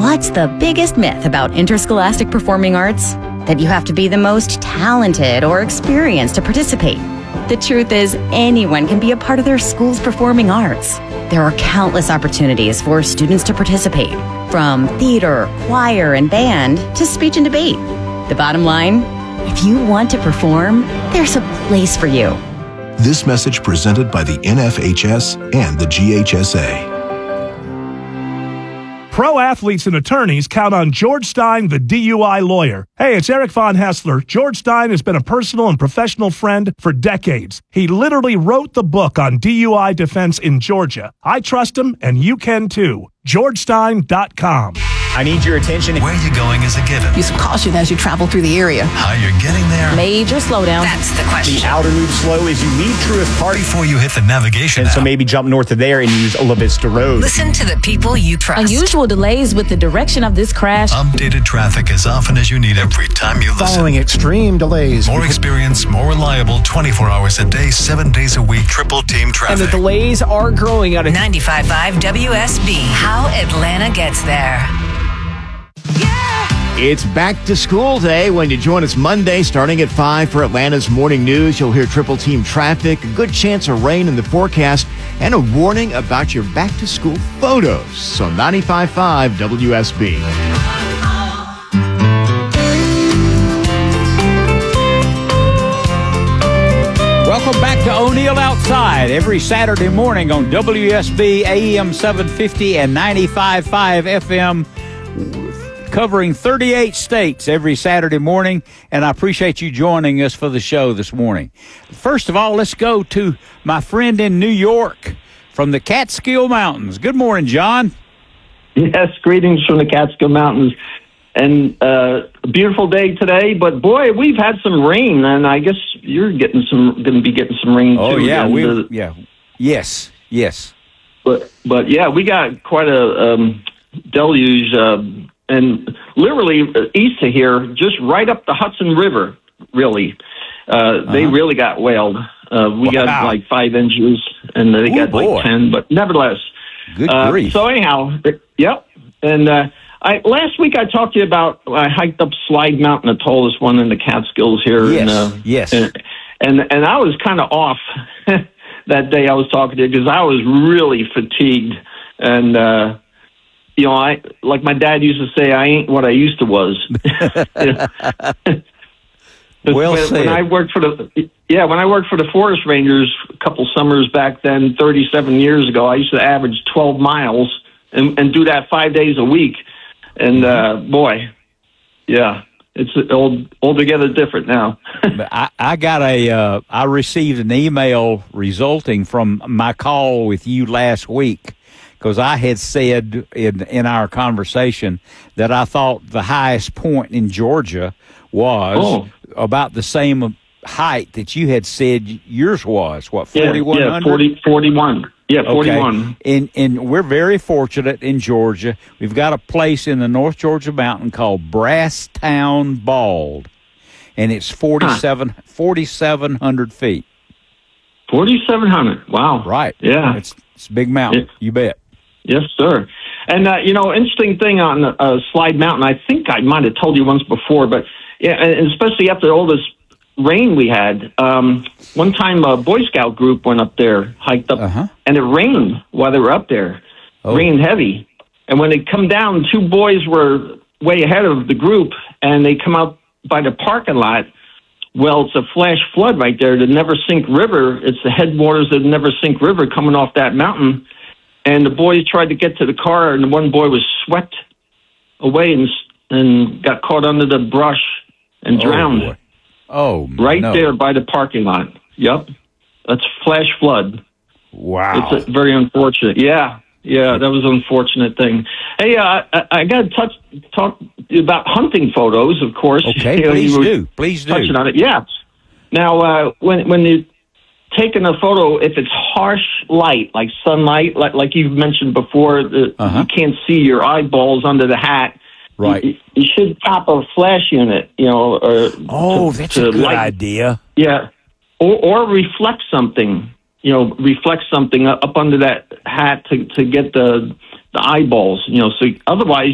What's the biggest myth about interscholastic performing arts? That you have to be the most talented or experienced to participate. The truth is, anyone can be a part of their school's performing arts. There are countless opportunities for students to participate, from theater, choir, and band to speech and debate. The bottom line, if you want to perform, there's a place for you. This message presented by the NFHS and the GHSA. Pro athletes and attorneys count on George Stein, the DUI lawyer. Hey, it's Eric Von Hessler. George Stein has been a personal and professional friend for decades. He literally wrote the book on DUI defense in Georgia. I trust him, and you can too. GeorgeStein.com. I need your attention. Where you're going is a given. Use caution as you travel through the area. How you're getting there. Major slowdown. That's the question. The outer move slow as you leave Truist Park. Before you hit the navigation And app. so maybe jump north of there and use Ola Vista Road. Listen to the people you trust. Unusual delays with the direction of this crash. Updated traffic as often as you need every time you listen. Following extreme delays. More experience, more reliable, 24 hours a day, 7 days a week, triple team traffic. And the delays are growing out of 95.5 WSB. How Atlanta gets there. It's back to school day. When you join us Monday starting at 5 for Atlanta's morning news, you'll hear triple team traffic, a good chance of rain in the forecast, and a warning about your back to school photos. So 95.5 WSB. Welcome back to O'Neill Outside every Saturday morning on WSB AM 750 and 95.5 FM. Covering 38 states every Saturday morning, and I appreciate you joining us for the show this morning. First of all, let's go to my friend in New York from the Catskill Mountains. Good morning, John. Yes, greetings from the Catskill Mountains. And a beautiful day today, but boy, we've had some rain, and I guess you're going to be getting some rain too. Oh yeah, yes. But yeah, we got quite a deluge. And literally east of here, just right up the Hudson River, really. They really got whaled. We got like 5 inches, and they got like 10, but nevertheless. Good grief. So anyhow, yep. And last week I talked to you about, I hiked up Slide Mountain, the tallest one in the Catskills here. Yes. And I was kind of off that day I was talking to you because I was really fatigued. And, you know, like my dad used to say, I ain't what I used to was. Well said. When I worked for the Forest Rangers a couple summers back then, 37 years ago, I used to average 12 miles and do that 5 days a week. And boy, yeah, it's altogether different now. I received an email resulting from my call with you last week. Because I had said in our conversation that I thought the highest point in Georgia was about the same height that you had said yours was. What, 4,100? Yeah, 41. Yeah, 41. Okay. And we're very fortunate in Georgia. We've got a place in the North Georgia mountain called Brasstown Bald, and it's 4,700 feet. 4,700. Wow. Right. Yeah. It's a big mountain. You bet. Yes, sir. And, interesting thing on Slide Mountain, I think I might have told you once before, but yeah, and especially after all this rain we had, one time a Boy Scout group went up there, hiked up, and it rained while they were up there. Rained heavy. And when they come down, 2 boys were way ahead of the group, and they come out by the parking lot. Well, it's a flash flood right there, the Never Sink River. It's the headwaters of the Never Sink River coming off that mountain. And the boys tried to get to the car, and one boy was swept away and got caught under the brush and drowned. Right there by the parking lot. Yep. That's flash flood. Wow. It's very unfortunate. Yeah, that was an unfortunate thing. Hey, I got to talk about hunting photos, of course. Okay, please do. Touching on it, yeah. Now, when you taking a photo, if it's harsh light, like sunlight, like you've mentioned before, you can't see your eyeballs under the hat. Right. You should pop a flash unit, that's a good idea. Yeah. Or reflect something, up under that hat to get the eyeballs, so otherwise